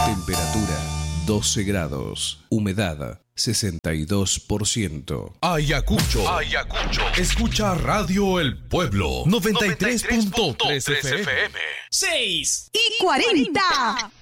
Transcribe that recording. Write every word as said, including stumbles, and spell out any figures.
Temperatura doce grados. Humedad sesenta y dos por ciento. Ayacucho. Ayacucho. Escucha Radio El Pueblo. noventa y tres punto tres F M. seis y cuarenta.